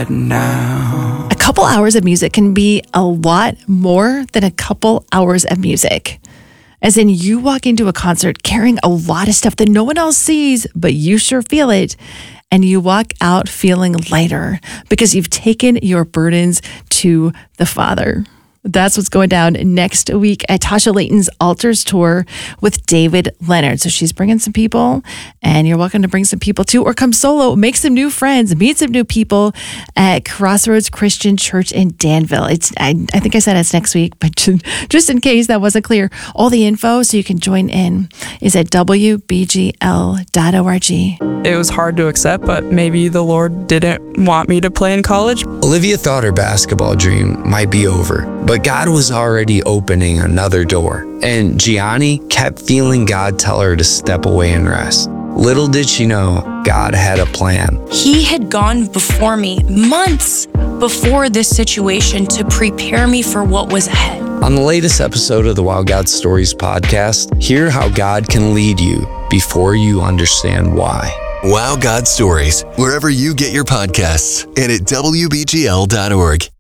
right now. A couple hours of music can be a lot more than a couple hours of music. As in, you walk into a concert carrying a lot of stuff that no one else sees, but you sure feel it. And you walk out feeling lighter because you've taken your burdens to the Father. That's what's going down next week at Tasha Layton's Altars Tour with David Leonard. So she's bringing some people, and you're welcome to bring some people too, or come solo, make some new friends, meet some new people at Crossroads Christian Church in Danville. I think I said it's next week, but just in case that wasn't clear, all the info so you can join in is at wbgl.org. It was hard to accept, but maybe the Lord didn't want me to play in college. Olivia thought her basketball dream might be over, but God was already opening another door. And Gianni kept feeling God tell her to step away and rest. Little did she know, God had a plan. He had gone before me months before this situation to prepare me for what was ahead. On the latest episode of the Wow God Stories podcast, hear how God can lead you before you understand why. Wow God Stories, wherever you get your podcasts, and at WBGL.org.